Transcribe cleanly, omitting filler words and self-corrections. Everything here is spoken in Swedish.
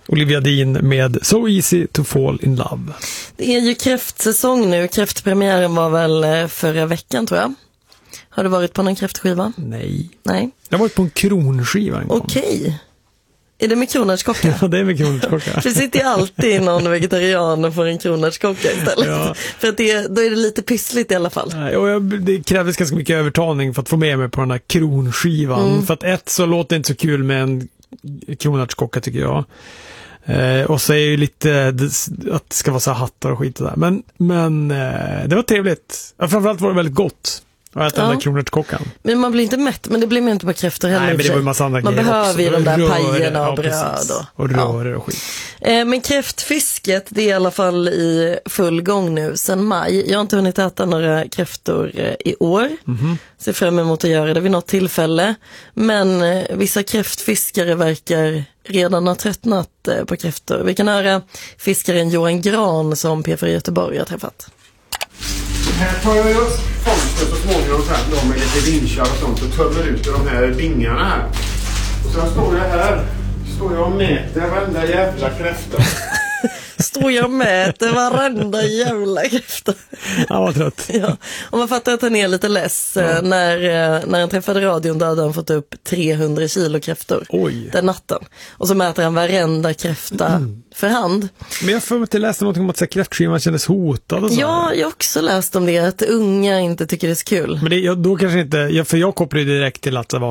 Olivia Dean med So Easy to Fall in Love. Det är ju kräftsäsong nu. Kräftpremiären var väl förra veckan, tror jag. Har du varit på någon kräftskiva? Nej. Nej. Jag har varit på en kronskiva en gång. Okej. Är det med kronärtskocka? Ja, det är med kronärtskocka. Det sitter ju alltid någon vegetarian och får en kronärtskocka istället. Ja. För att då är det lite pyssligt i alla fall. Nej, och det krävdes ganska mycket övertalning för att få med mig på den här kronskivan. För att så låter det inte så kul med en kronärtskocka, tycker jag. Och så är ju lite att det ska vara så här hattar och skit och där. Men det var trevligt. Framförallt var det väldigt gott att äta den där kronärtskockan. Men man blir inte mätt, men det blir man inte på kräftor heller. Nej, men det var en massa andra man grejer behöver också. ju de där Röre, pajerna och ja, bröd. Och rörer och skit. Men kräftfisket, det är i alla fall i full gång nu sedan maj. Jag har inte hunnit äta några kräftor i år. Ser fram emot att göra det vid något tillfälle. Men vissa kräftfiskare verkar redan ha tröttnat på kräftor. Vi kan höra fiskaren Johan Gran som P4 Göteborg har träffat. Här tar jag fångsten så småningom sen då med lite vinschar och sånt och tömmer ut de här bingarna här. Och sen står jag och mäter varenda jävla kräfta. Står jag och mäter varenda jävla kräfta. Han var trött. Ja. Och man fattar att han är lite less. När han träffade radion, då hade han fått upp 300 kilo kräftor. Oj. Den natten. Och så mäter han varenda kräfta för hand. Men jag får inte läsa någonting om att kräftskivan kändes hotad och så. Ja, jag har också läst om det. Att unga inte tycker det är så kul. Men då kanske inte, för jag kopplar ju direkt till att det var